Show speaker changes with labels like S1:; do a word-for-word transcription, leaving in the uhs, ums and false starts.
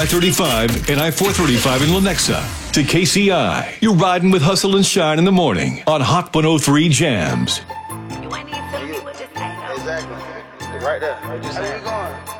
S1: thirty-five and I four thirty-five in Lenexa to K C I. You're riding with Hustle and Shine in the morning on Hot one oh three Jams.
S2: You ain't even telling me what to say.
S3: Exactly. Right there. Right just saying.